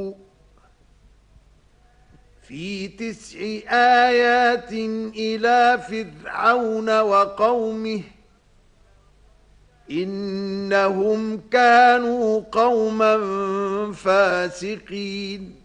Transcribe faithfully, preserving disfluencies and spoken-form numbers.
في تسع آيات إلى فرعون وقومه إنهم كانوا قوما فاسقين